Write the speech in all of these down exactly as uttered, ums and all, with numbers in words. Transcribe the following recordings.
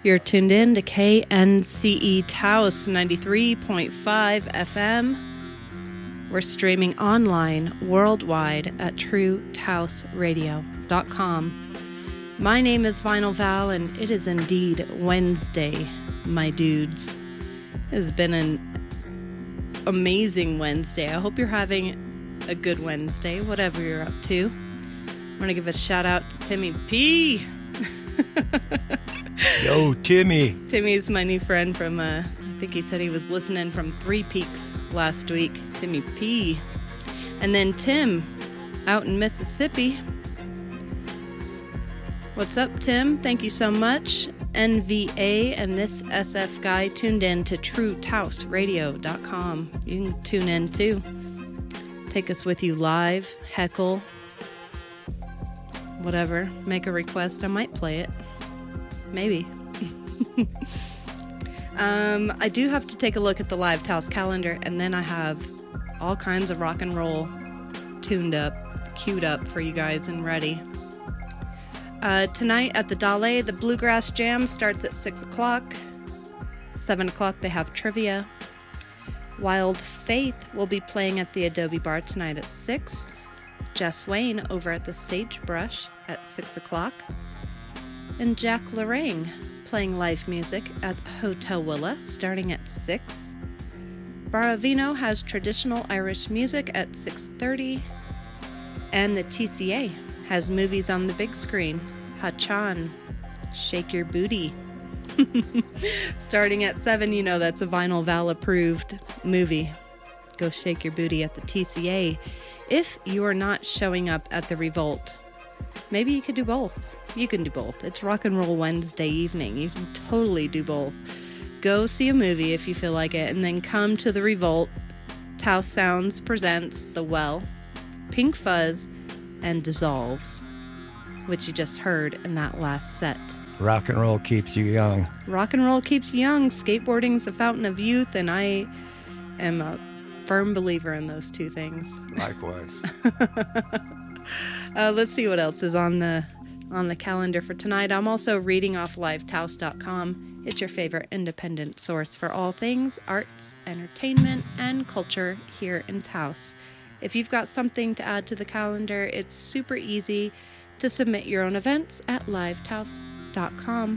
You're tuned in to K N C E Taos ninety-three point five F M. We're streaming online worldwide at true taos radio dot com. My name is Vinyl Val, and it is indeed Wednesday, my dudes. It has been an amazing Wednesday. I hope you're having a good Wednesday, whatever you're up to. I want to give a shout out to Timmy P. Yo, Timmy. Timmy's my new friend from, uh, I think he said he was listening from Three Peaks last week. Timmy P. And then Tim, out in Mississippi. What's up, Tim? Thank you so much. N V A and this S F guy tuned in to true taos radio dot com. You can tune in too. Take us with you live, heckle, whatever. Make a request. I might play it. Maybe. um, I do have to take a look at the Live Taos calendar, and then I have all kinds of rock and roll tuned up, queued up for you guys and ready. Uh, tonight at the Dale, the Bluegrass Jam starts at six o'clock. seven o'clock they have trivia. Wild Faith will be playing at the Adobe Bar tonight at six. Jess Wayne over at the Sagebrush at six o'clock. And Jack Lorang playing live music at Hotel Willa starting at six. Baravino has traditional Irish music at six thirty. And the T C A has movies on the big screen. Hachan, Shake Your Booty. Starting at seven, you know that's a Vinyl Val approved movie. Go shake your booty at the T C A. If you are not showing up at the Revolt, maybe you could do both. You can do both. It's Rock and Roll Wednesday evening. You can totally do both. Go see a movie if you feel like it, and then come to the Revolt. Taos Sounds presents The Well, Pink Fuzz, and Dissolves, which you just heard in that last set. Rock and roll keeps you young. Rock and roll keeps you young. Skateboarding's a fountain of youth, and I am a firm believer in those two things. Likewise. uh, let's see what else is on the on the calendar for tonight. I'm also reading off live taos dot com. It's your favorite independent source for all things arts, entertainment, and culture here in Taos. If you've got something to add to the calendar, it's super easy to submit your own events at live taos dot com.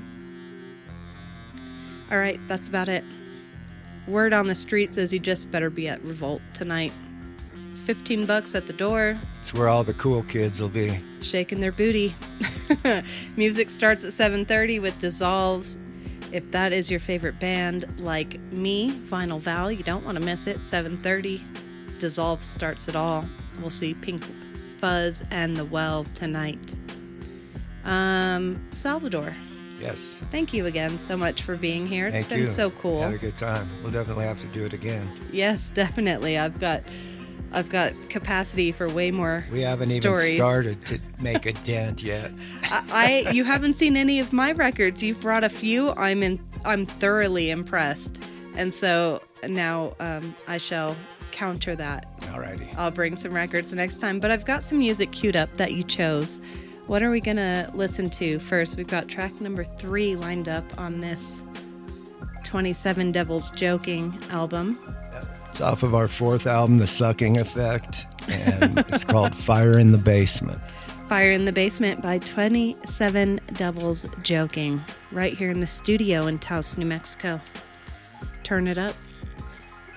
All right, that's about it. Word on the street says you just better be at Revolt tonight. It's fifteen bucks at the door. It's where all the cool kids will be. Shaking their booty. Music starts at seven thirty with Dissolves. If that is your favorite band, like me, Vinyl Val, you don't want to miss it. seven thirty. Dissolve starts it all. We'll see Pink Fuzz and The Well tonight. Um, Salvador. Yes. Thank you again so much for being here. It's Thank been you. so cool. Had a good time. We'll definitely have to do it again. Yes, definitely. I've got I've got capacity for way more We haven't stories. even started to make a dent yet. I, I you haven't seen any of my records. You've brought a few. I'm in I'm thoroughly impressed. And so now um, I shall counter that. Alrighty. I'll bring some records next time. But I've got some music queued up that you chose. What are we going to listen to first? We've got track number three lined up on this twenty-seven Devils Joking album. It's off of our fourth album, The Sucking Effect, and it's called Fire in the Basement. Fire in the Basement by twenty-seven Devils Joking, right here in the studio in Taos, New Mexico. Turn it up.